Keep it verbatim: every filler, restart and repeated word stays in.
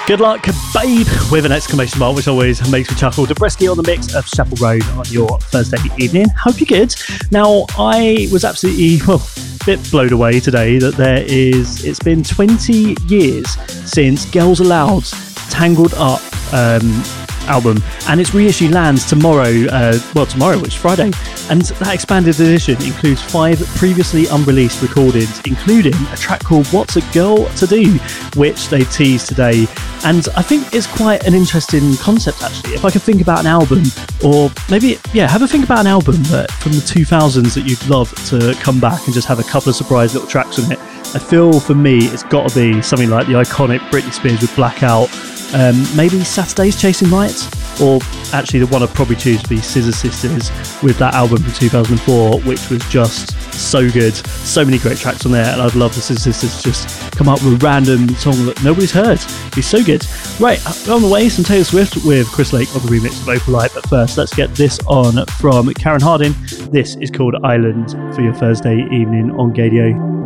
Good luck, babe, with an exclamation mark, which always makes me chuckle. Dobreski on the mix of Chapel Road on your Thursday evening. Hope you're good. Now, I was absolutely, well, a bit blown away today that there is, it's been twenty years since Girls Aloud's Tangled Up um, album, and its reissue lands tomorrow, uh, well, tomorrow, which is Friday, and that expanded edition includes five previously unreleased recordings, including a track called What's a Girl to Do, which they teased today. And I think it's quite an interesting concept, actually. If I could think about an album, or maybe, yeah, have a think about an album that from the two thousands that you'd love to come back and just have a couple of surprise little tracks on it. I feel for me it's got to be something like the iconic Britney Spears with Blackout, um, maybe Saturday's Chasing Lights, or actually the one I'd probably choose would be Scissor Sisters with that album from two thousand four, which was just so good. So many great tracks on there, and I'd love the Scissor Sisters to just come up with a random song that nobody's heard. It's so good. Right, on the way, some Taylor Swift with Chris Lake on the remix of Opalite, but first let's get this on from Karen Harding. This is called Island for your Thursday evening on Gadio.